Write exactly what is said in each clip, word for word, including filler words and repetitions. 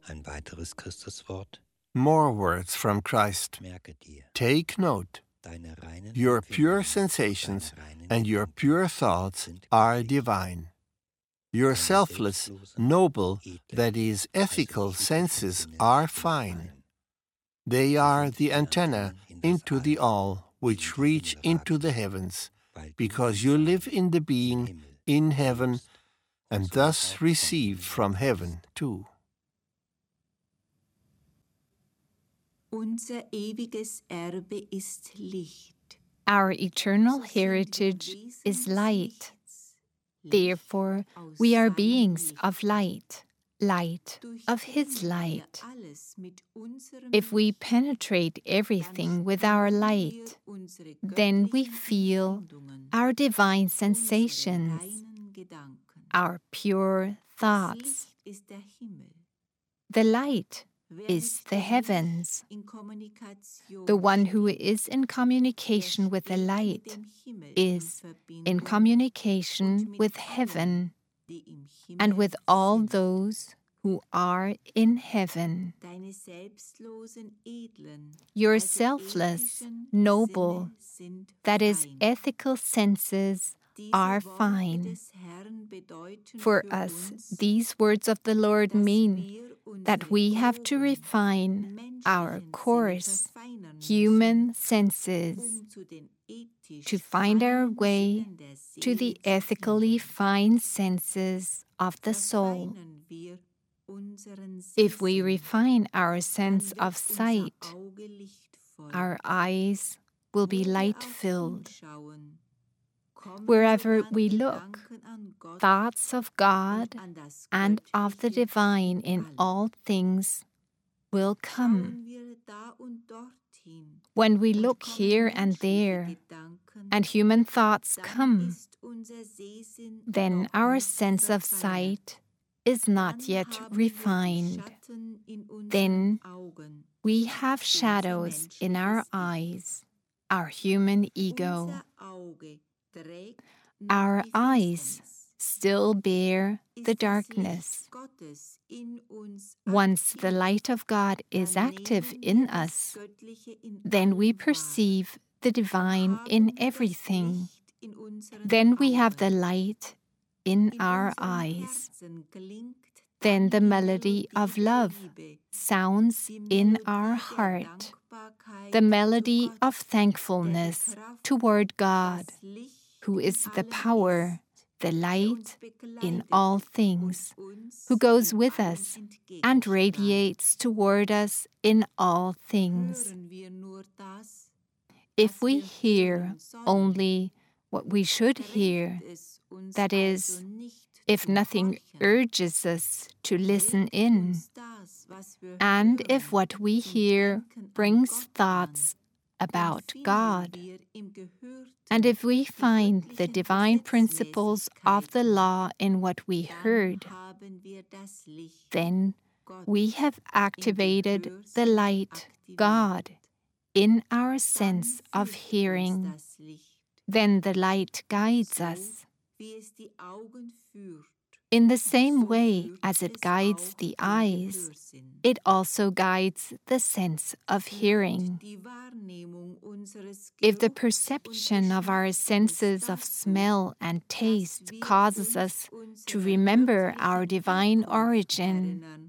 Ein weiteres Christuswort. More words from Christ. Merke dir, Take note. deine reinen Your pure Empfindungen, sensations deine reinen and your Gedanken pure thoughts sind are göttlich. divine. Your Deine selfless, selbstlosen, noble, edlen, that is, ethical also senses Sinne are sind fine. rein. They Sie are sind the die antenna Antennen in das into the All, all, die in which die reach Himmel into the ragt, heavens, weil du because im you Sein, live in the im being Himmel, in heaven, lebst und and somit thus auch vom receive Himmel from her heaven kommst. too. Unser ewiges Erbe ist Licht. Our eternal So sind wir heritage Wesen is des light. Lichts. Therefore, Licht we are aus seinem beings Licht. of light, light Durch of ihn His wir light. alles mit unserem If we Licht, penetrate dann everything with our spüren wir light, unsere then we göttlichen feel Empfindungen, our divine unsere sensations, reinen Gedanken. our pure Das thoughts. Licht ist der Himmel. The light Wer is mit the dem Licht heavens. in Kommunikation The one who steht, is in der communication with the steht mit light dem Himmel is in in Verbindung communication und mit with allen, heaven die im and Himmel with all sind. those who are in heaven. Deine selbstlosen, edlen, Your also selfless, ethischen noble, Sinne sind that is, fein. ethical senses Diese are Worte fine. des Herrn bedeuten For für us, uns, these words of the Lord dass mean wir unsere that we have to groben, refine our menschlichen coarse, Sinne verfeinern human müssen, senses um zu den ethisch to find our feinen way Sinnen der to Seele the zu ethically finden. fine senses of the soul. Verfeinern wir unseren If we Sehsinn, refine our dann sense wird of unser sight, Auge lichtvoll. our eyes will be Wo wir auch light-filled. hinschauen, kommen Wherever sodann we look, Gedanken an Gott thoughts of God und an das and of the Göttliche divine in allem. all things will come. Schauen wir da und dorthin When we und look kommen here and menschliche there, Gedanken, and human thoughts dann come, ist unser Sehsinn then noch our nicht sense of verfeinert. sight is not Dann yet haben wir die refined. Schatten in unseren Then Augen, we have unser shadows in our menschliches Ich. eyes, our human ego. Unser Auge trägt noch Our die eyes Finsternis. still bear the Ist das darkness. Licht Gottes in uns Once the aktiv, light of God is dann active nehmen in wir das us, Göttliche in then we allem wahr. perceive the divine Dann in haben wir das everything. Licht in unseren Then we have the Augen. light in In our unserem eyes. Herzen klingt Then dann the die melody Melodie of der love Liebe, sounds die in Melodie our der heart, Dankbarkeit the zu melody Gott, of der die thankfulness Kraft, toward God, das Licht who in is the allem power, ist, the der uns light in begleitet all und things, uns who goes in with allem us and entgegenstrahlt. radiates toward us in all things. Hören wir nur das, If was we wir hear hören sollen, only what we should hear, drängt es uns that is, also nicht if zum nothing Horchen, urges us to listen regt in, uns das, was wir and if hören, what we zum hear Denken an brings Gott an, thoughts dann about finden God, wir im Gehörten and if we die find the göttlichen divine principles of the Gesetzmäßigkeiten, law in what we dann heard, haben wir das Licht then we Gottes have im activated the Gehörsinne light, aktiviert. God, in our Dann sense of führt uns hearing. das Licht, Then the light guides so us. wie es die Augen führt, In the same so way führt as it es guides auch the den eyes, Gehörsinn. it also guides the sense of Es lenkt hearing. die Wahrnehmung unseres If the Geruchs und perception of our senses of dazu, smell and dass taste wir causes uns us to unserer remember our göttlichen divine Herkunft origin, erinnern,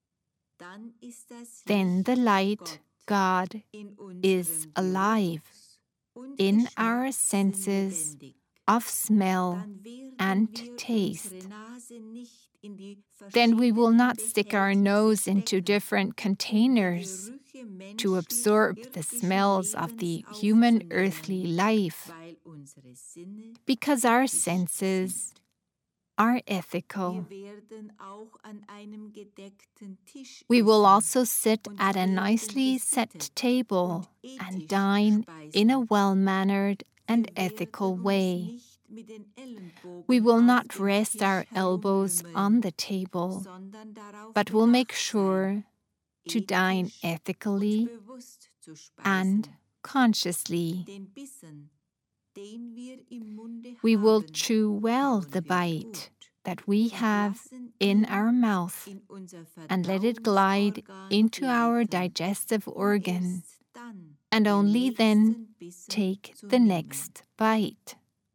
dann ist das then the Licht light, Gott God, in is unserem alive Geruchs- und in our Geschmackssinn senses lebendig. of smell Dann werden and wir taste. unsere Nase nicht in die Then we will verschiedenen not stick our Behältnisse nose into stecken, different um die containers Gerüche to menschlich absorb the irdischen smells of the Lebens human aufzunehmen, earthly life, weil unsere Sinne because our ethisch senses sind. are ethical. Wir werden auch an einem gedeckten Tisch We will essen also sit und at a werden nicely set gesittet table und and ethisch dine in a speisen. well-mannered and Wir ethical werden uns way. nicht mit den Ellenbogen We will auf not dem rest Tisch our elbows herumlümmeln, on the table, sondern darauf but will make bedacht sein, sure to dine ethisch und ethically bewusst zu and speisen. consciously. Den Bissen, den wir im Munde We will haben, chew well kauen the wir bite gut. that we have in our mouth and let it glide into our digestive organ, and only then take the next bite.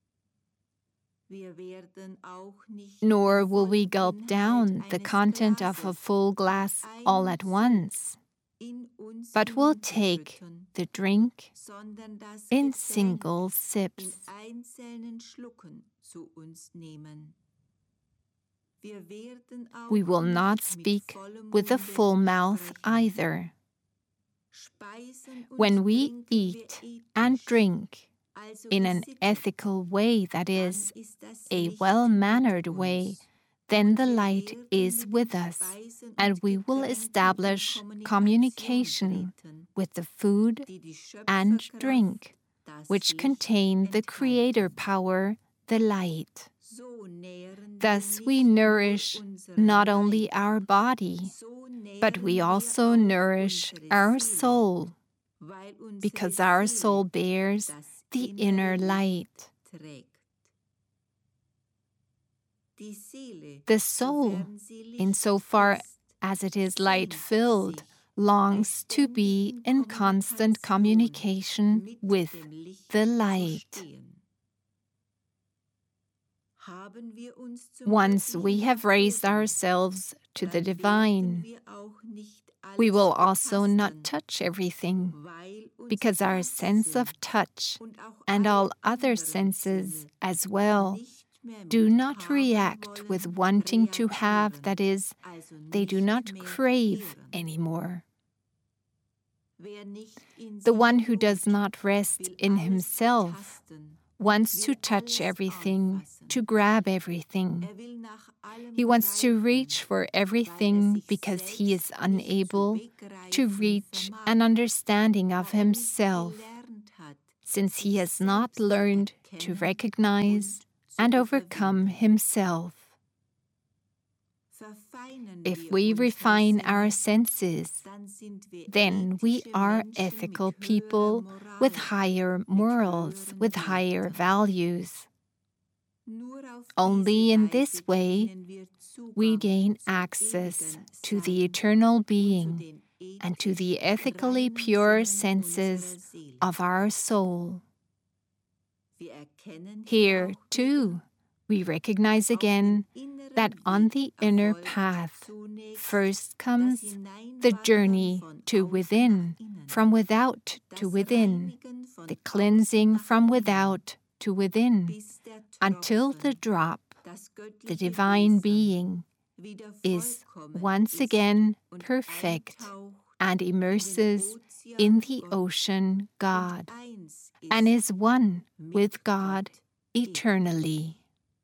Nor will we gulp down the content of a full glass all at once, but will take the drink in single sips. We will not speak with a full mouth either. When we eat and drink in an ethical way, that is, a well-mannered way, then the light is with us, and we will establish communication with the food and drink, which contain the creator power, the light. Thus we nourish not only our body, but we also nourish our soul, because our soul bears the inner light. The soul, insofar as it is light-filled, longs to be in constant communication with the light. Once we have raised ourselves to the divine, we will also not touch everything, because our sense of touch and all other senses as well do not react with wanting to have, that is, they do not crave anymore. The one who does not rest in himself wants to touch everything, to grab everything. He wants to reach for everything because he is unable to reach an understanding of himself, since he has not learned to recognize and overcome himself. If we refine our senses, then we are ethical people with higher morals, with higher values. Only in this way we gain access to the eternal being and to the ethically pure senses of our soul. Here, too, we recognize again that on the inner path first comes the journey to within, from without to within, the cleansing from without to within, until the drop, the divine being, is once again perfect and immerses in the ocean God, and is one with God eternally.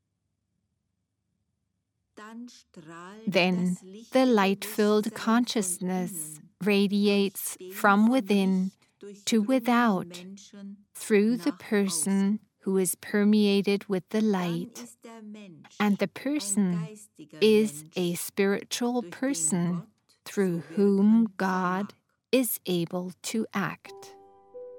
Then the light-filled consciousness radiates from within to without through the person who is permeated with the light, and the person is a spiritual person through whom God is able to act.